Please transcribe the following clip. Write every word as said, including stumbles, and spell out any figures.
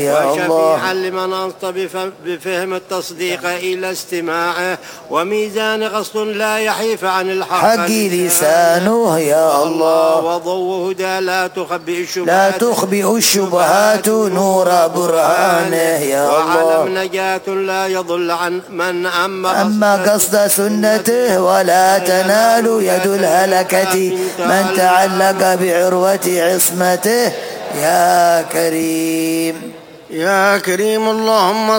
يا الله. وشفيعا لمن أنصت بفهم التصديق إلى استماعه، وميزان غص لا يحيف عن الحق حق لسانه يا الله. وضوء هدى لا تخبئ الشبهات لا تخبئ الشبهات نور برهانه يا الله. وعلم نجاة لا يضل عن من أما, أما قصد سنته، ولا تنال يد الهلكة من تعلق بعروة عصمته يا كريم. يا كريم اللهم